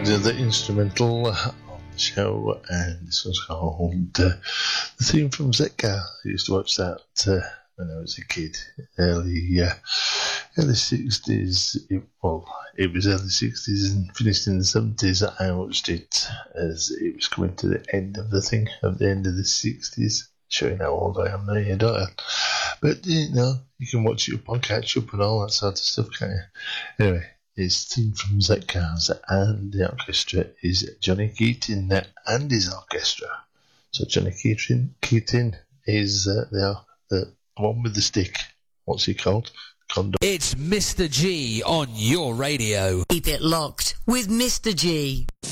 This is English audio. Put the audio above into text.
another instrumental on the show, and this one's called the theme from Zetka. I used to watch that when I was a kid, early 60s. It was early 60s and finished in the 70s. I watched it as it was coming to the end of the thing, at the end of the 60s, showing how old I am now, you don't. But, you can watch it upon catch up and all that sort of stuff, can't you? Anyway, it's theme from Zetcars, and the orchestra is Johnny Keating and his orchestra. So Johnny Keating is the one with the stick. What's he called? Condom. It's Mr. G on your radio. Keep it locked with Mr. G.